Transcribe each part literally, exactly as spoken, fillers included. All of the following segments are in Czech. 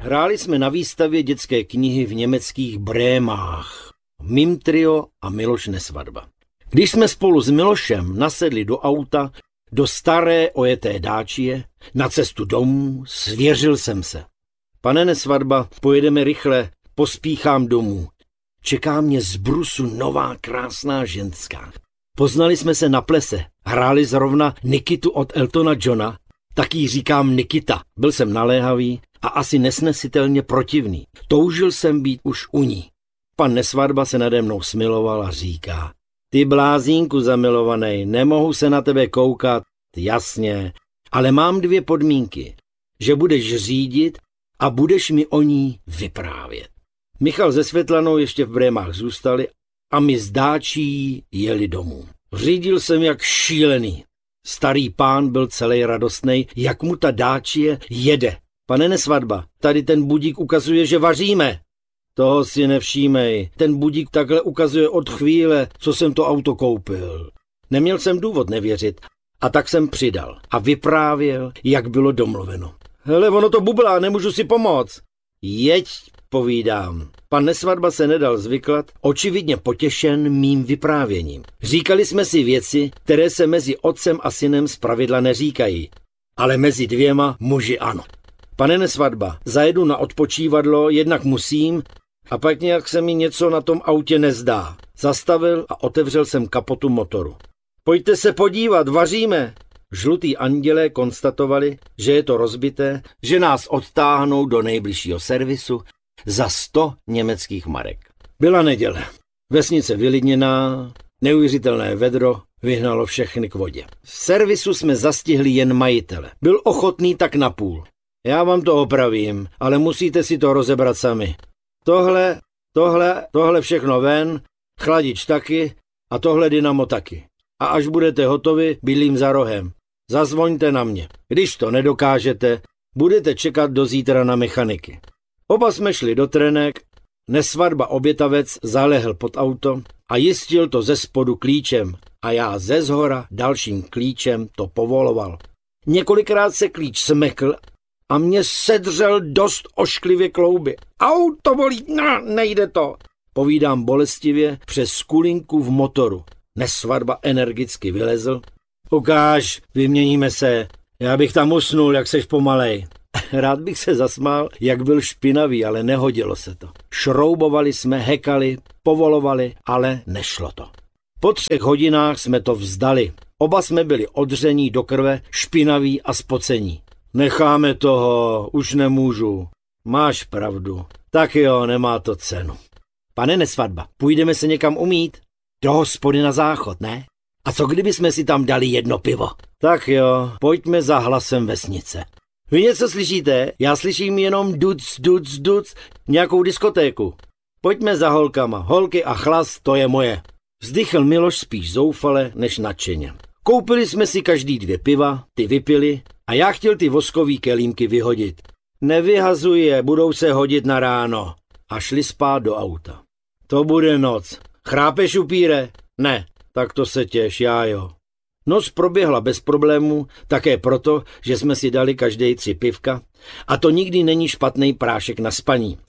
Hráli jsme na výstavě dětské knihy v německých Brémách. Mým trio a Miloš Nesvadba. Když jsme spolu s Milošem nasedli do auta, do staré ojeté dáčie, na cestu domů, svěřil jsem se. Pane Nesvadba, pojedeme rychle, pospíchám domů. Čeká mě z brusu nová krásná ženská. Poznali jsme se na plese, hráli zrovna Nikitu od Eltona Johna, tak jí říkám Nikita. Byl jsem naléhavý a asi nesnesitelně protivný. Toužil jsem být už u ní. Pan Nesvadba se nade mnou smiloval a říká: ty blázínku zamilovaný, nemohu se na tebe koukat, jasně, ale mám dvě podmínky, že budeš řídit a budeš mi o ní vyprávět. Michal se Světlanou ještě v Brémách zůstali a my z dáčí jeli domů. Řídil jsem jak šílený. Starý pán byl celý radostnej, jak mu ta dáčie jede. Pane Nesvadba, tady ten budík ukazuje, že vaříme. Toho si nevšímej, ten budík takhle ukazuje od chvíle, co jsem to auto koupil. Neměl jsem důvod nevěřit a tak jsem přidal a vyprávěl, jak bylo domluveno. Hele, ono to bublá, nemůžu si pomoct. Jeď, povídám. Pan Nesvadba se nedal zvyklat, očividně potěšen mým vyprávěním. Říkali jsme si věci, které se mezi otcem a synem zpravidla neříkají, ale mezi dvěma muži ano. Pane Nesvadba, zajedu na odpočívadlo, jednak musím, a pak nějak se mi něco na tom autě nezdá. Zastavil a otevřel jsem kapotu motoru. Pojďte se podívat, vaříme. Žlutý andělé konstatovali, že je to rozbité, že nás odtáhnou do nejbližšího servisu za sto německých marek. Byla neděle. Vesnice vylidněná, neuvěřitelné vedro vyhnalo všechny k vodě. V servisu jsme zastihli jen majitele. Byl ochotný tak napůl. Já vám to opravím, ale musíte si to rozebrat sami. Tohle, tohle, tohle všechno ven, chladič taky a tohle dynamo taky. A až budete hotovi, bydlím za rohem. Zazvoňte na mě. Když to nedokážete, budete čekat do zítra na mechaniky. Oba jsme šli do trenek, Nesvadba obětavec zalehl pod auto a jistil to ze spodu klíčem a já ze zhora dalším klíčem to povoloval. Několikrát se klíč smekl a mě sedřel dost ošklivě klouby. Au, to bolí, no, nejde to. Povídám bolestivě přes skulinku v motoru. Nesvadba energicky vylezl. Ukáž, vyměníme se. Já bych tam usnul, jak seš pomalej. Rád bych se zasmál, jak byl špinavý, ale nehodilo se to. Šroubovali jsme, hekali, povolovali, ale nešlo to. Po třech hodinách jsme to vzdali. Oba jsme byli odření do krve, špinaví a spocení. Necháme toho, už nemůžu. Máš pravdu. Tak jo, nemá to cenu. Pane Nesvadba, půjdeme se někam umýt? Do hospody na záchod, ne? A co kdyby jsme si tam dali jedno pivo? Tak jo, pojďme za hlasem vesnice. Vy něco slyšíte? Já slyším jenom duc, duc, duc, nějakou diskotéku. Pojďme za holkama, holky a chlas, to je moje. Vzdychl Miloš spíš zoufale než nadšeně. Koupili jsme si každý dvě piva, ty vypili a já chtěl ty voskový kelímky vyhodit. Nevyhazuj je, budou se hodit na ráno. A šli spát do auta. To bude noc. Chrápeš, upíre? Ne, tak to se těš, já jo. Noc proběhla bez problémů, také proto, že jsme si dali každý tři pivka a to nikdy není špatný prášek na spaní.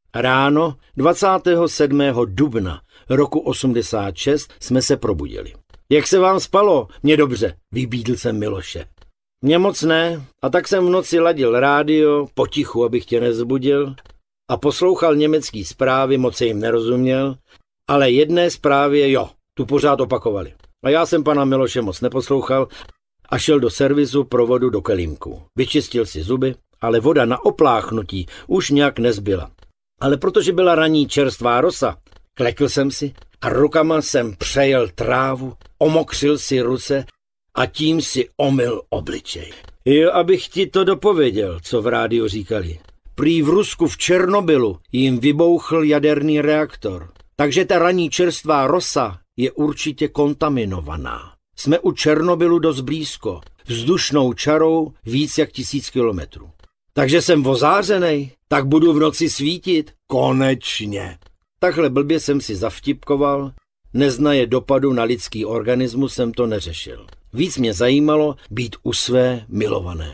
Ráno dvacátého sedmého dubna roku osmdesát šest jsme se probudili. Jak se vám spalo? Mně dobře, vybídl jsem Miloše. Mně moc ne, a tak jsem v noci ladil rádio, potichu, abych tě nezbudil, a poslouchal německý zprávy, moc jim nerozuměl, ale jedné zprávě jo, tu pořád opakovali. A já jsem pana Miloše moc neposlouchal a šel do servisu pro vodu do kelímku. Vyčistil si zuby, ale voda na opláchnutí už nějak nezbyla. Ale protože byla ranní čerstvá rosa, klekl jsem si a rukama jsem přejel trávu, omokřil si ruce a tím si omyl obličej. Jo, abych ti to dopověděl, co v rádiu říkali. Prý v Rusku v Černobylu jim vybouchl jaderný reaktor. Takže ta ranní čerstvá rosa je určitě kontaminovaná. Jsme u Černobylu dost blízko, vzdušnou čarou víc jak tisíc kilometrů. Takže jsem ozářenej, tak budu v noci svítit. Konečně. Takhle blbě jsem si zavtipkoval, neznaje dopadu na lidský organismus jsem to neřešil. Víc mě zajímalo být u své milované.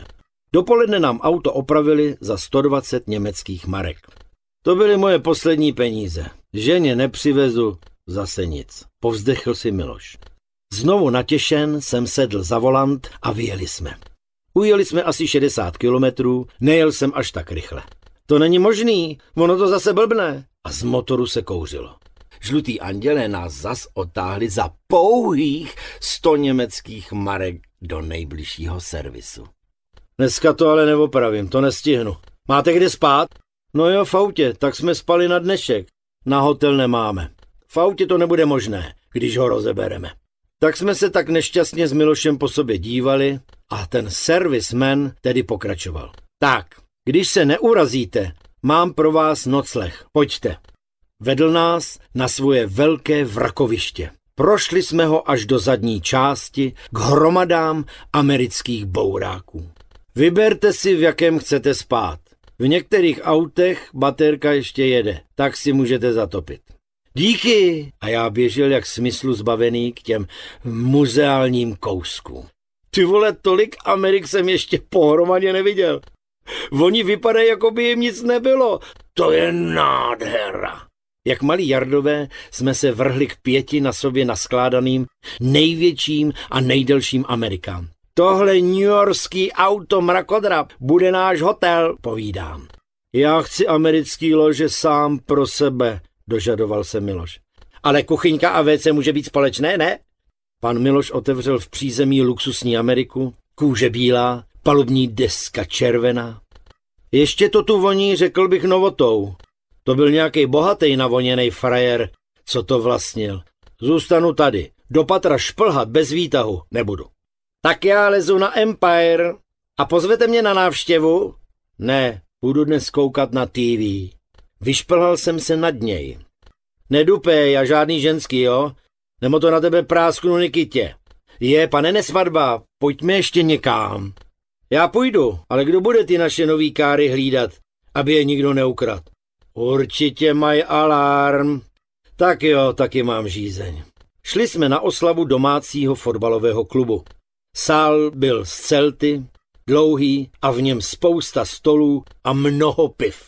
Dopoledne nám auto opravili za sto dvacet německých marek. To byly moje poslední peníze. Ženě nepřivezu zase nic. Povzdechl si Miloš. Znovu natěšen jsem sedl za volant a vyjeli jsme. Ujeli jsme asi šedesát kilometrů, nejel jsem až tak rychle. To není možný, ono to zase blbne. A z motoru se kouřilo. Žlutý andělé nás zas otáhli za pouhých sto německých marek do nejbližšího servisu. Dneska to ale neopravím, to nestihnu. Máte kde spát? No jo, v autě, tak jsme spali na dnešek. Na hotel nemáme. V autě to nebude možné, když ho rozebereme. Tak jsme se tak nešťastně s Milošem po sobě dívali a ten servisman tedy pokračoval. Tak, když se neurazíte, mám pro vás nocleh, pojďte. Vedl nás na svoje velké vrakoviště. Prošli jsme ho až do zadní části k hromadám amerických bouráků. Vyberte si, v jakém chcete spát. V některých autech baterka ještě jede, tak si můžete zatopit. Díky! A já běžel jak smyslu zbavený k těm muzeálním kouskům. Ty vole, tolik Amerik jsem ještě pohromadě neviděl. Oni vypadají, jako by jim nic nebylo. To je nádhera. Jak malí jardové jsme se vrhli k pěti na sobě naskládaným největším a nejdelším Amerikám. Tohle newyorský auto mrakodrap bude náš hotel, povídám. Já chci americký lože sám pro sebe, dožadoval se Miloš. Ale kuchyňka a vé cé může být společné, ne? Pan Miloš otevřel v přízemí luxusní Ameriku, kůže bílá, palubní deska červená. Ještě to tu voní, řekl bych, novotou. To byl nějaký bohatý navoněnej frajer, co to vlastnil. Zůstanu tady, do patra šplhat bez výtahu nebudu. Tak já lezu na Empire. A pozvete mě na návštěvu? Ne, budu dnes koukat na té vé. Vyšplhal jsem se nad něj. Nedupej a žádný ženský, jo? Nebo to na tebe prásknu Nikitě. Je, pane Nesvadba, pojďme ještě někam. Já půjdu, ale kdo bude ty naše nový káry hlídat, aby je nikdo neukradl? Určitě mají alarm. Tak jo, taky mám žízeň. Šli jsme na oslavu domácího fotbalového klubu. Sál byl z celty, dlouhý a v něm spousta stolů a mnoho piv.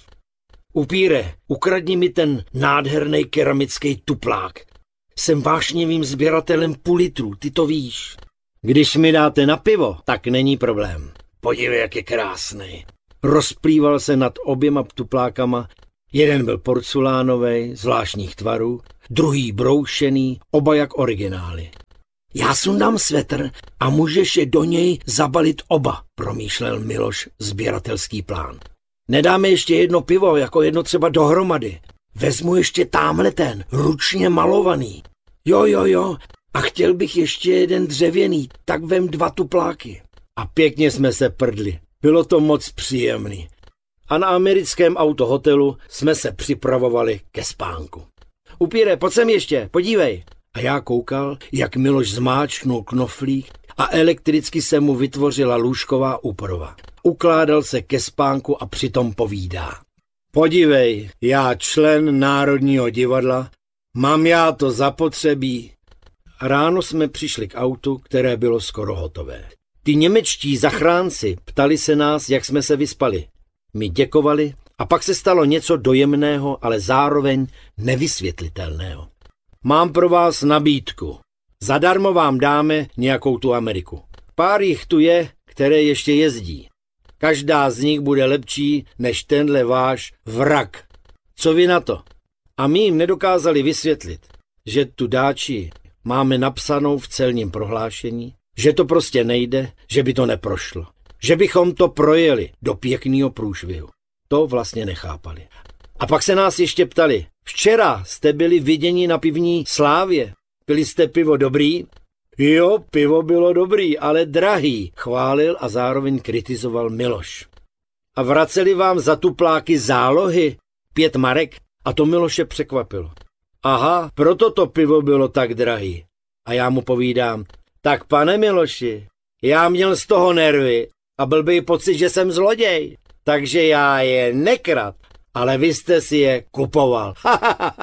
Upíre, ukradni mi ten nádherný keramický tuplák. Jsem vášnivým sběratelem půl litru, ty to víš. Když mi dáte na pivo, tak není problém. Podívej, jak je krásný. Rozplýval se nad oběma tuplákama. Jeden byl porcelánovej, zvláštních tvarů, druhý broušený, oba jak originály. Já sundám svetr a můžeš je do něj zabalit oba, promýšlel Miloš sběratelský plán. Nedáme ještě jedno pivo, jako jedno třeba dohromady. Vezmu ještě támhle ten, ručně malovaný. Jo, jo, jo, a chtěl bych ještě jeden dřevěný, tak vem dva tupláky. A pěkně jsme se prdli, bylo to moc příjemný. A na americkém autohotelu jsme se připravovali ke spánku. Upíre, pojď sem ještě, podívej. A já koukal, jak Miloš zmáčknul knoflík a elektricky se mu vytvořila lůžková úprava. Ukládal se ke spánku a přitom povídá. Podívej, já člen Národního divadla, mám já to zapotřebí. Ráno jsme přišli k autu, které bylo skoro hotové. Ty němečtí zachránci ptali se nás, jak jsme se vyspali. My děkovali a pak se stalo něco dojemného, ale zároveň nevysvětlitelného. Mám pro vás nabídku. Zadarmo vám dáme nějakou tu Ameriku. Pár jich tu je, které ještě jezdí. Každá z nich bude lepší než tenhle váš vrak. Co vy na to? A my jim nedokázali vysvětlit, že tu dáči máme napsanou v celním prohlášení, že to prostě nejde, že by to neprošlo. Že bychom to projeli do pěkného průšvihu. To vlastně nechápali. A pak se nás ještě ptali, včera jste byli viděni na pivní Slávě. Pili jste pivo dobrý? Jo, pivo bylo dobrý, ale drahý, chválil a zároveň kritizoval Miloš. A vraceli vám za tupláky zálohy? Pět marek? A to Miloše překvapilo. Aha, proto to pivo bylo tak drahý. A já mu povídám, tak pane Miloši, já měl z toho nervy a blbý pocit, že jsem zloděj. Takže já je nekrad, ale vy jste si je kupoval.